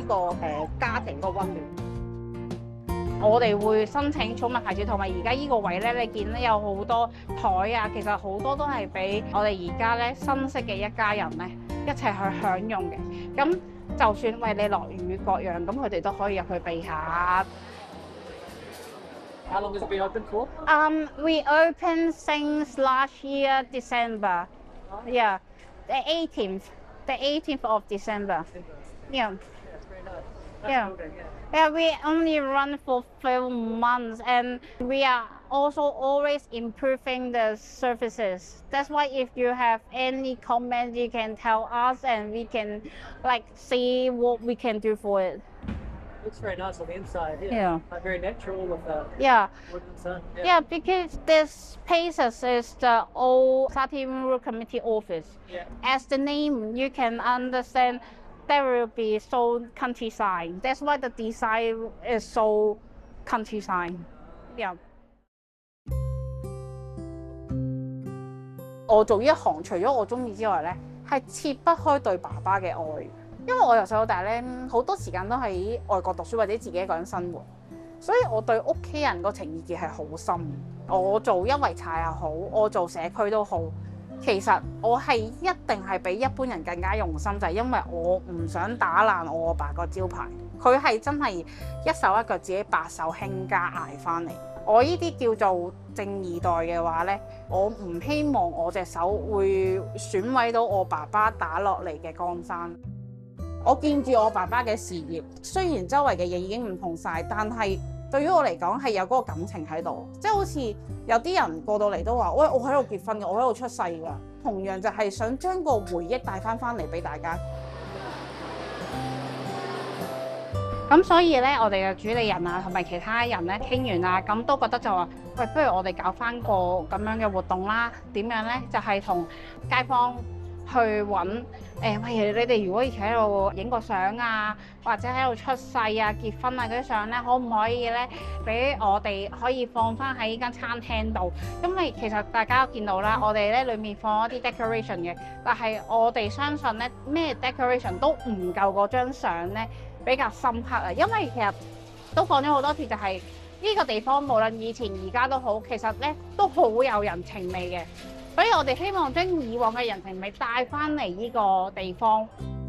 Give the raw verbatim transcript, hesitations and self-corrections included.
個誒、呃、家庭個溫暖。我哋會申請寵物牌照，同埋而家依個位咧，你見咧有好多台啊，其實好多都係俾我哋而家咧新識嘅一家人咧一齊去享用嘅。咁就算為你落雨各樣，咁佢哋都可以入去避下。 How long has it been open for? Um, we opened since last year December. Yeah, the eighteenth, the eighteenth of December. Yeah. Yeah, it's very nice. Nice Yeah. building, yeah. Yeah, we only run for few months, and we are also always improving the services. That's why if you have any comments, you can tell us, and we can like see what we can do for it. Looks very nice on the inside. Yeah. Yeah. Like very natural with the Yeah. wood and sun. Yeah, because this spaces is the old Satin Road Committee office. Yeah. As the name, you can understand there will be so countryside. That's why the design is so countryside. Yeah. 我做呢一行，除咗我中意之外咧，係切不開對爸爸嘅愛。因為我由細到大咧，好多時間都喺外國讀書或者自己一個人生活，所以我對屋企人個情意結係好深。我做一圍茶又好，我做社區都好，其實我係一定係比一般人更加用心，就係因為我唔想打爛我阿爸個招牌。佢係真係一手一腳自己白手興家捱翻嚟。我呢啲叫做正二代嘅話呢，我唔希望我隻手會損毀到我爸爸打落嚟嘅江山。我見住我爸爸嘅事業，雖然周圍嘅嘢已經唔同晒，但係對於我嚟講係有嗰個感情喺度，即係好似有啲人過到嚟都話：喂，我喺度結婚嘅，我喺度出世㗎。同樣就係想將個回憶帶翻翻嚟俾大家。咁所以咧，我哋嘅主理人啊，同埋其他人咧傾完啊，咁都覺得就話：喂，不如我哋搞翻個咁樣嘅活動啦。點樣咧？就係、是、同街坊去揾誒、欸，喂，你哋如果以前喺度影個相啊，或者喺度出世啊、結婚啊嗰啲相咧，可唔可以咧俾我哋可以放翻喺呢間餐廳度？因為其實大家都見到啦，我哋咧裡面放一啲 decoration 嘅，但係我哋相信咧咩 decoration 都唔夠嗰張相咧比較深刻啊！因為其實都講咗好多次，就係呢個地方無論以前而家都好，其實咧都好有人情味嘅。所以我哋希望將以往嘅人情味帶翻嚟呢個地方。